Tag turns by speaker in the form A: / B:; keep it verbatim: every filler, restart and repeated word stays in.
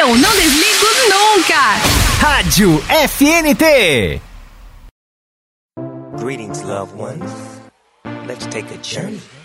A: Eu não desligo nunca.
B: Rádio F N T.
C: Greetings, loved ones. Let's take a journey.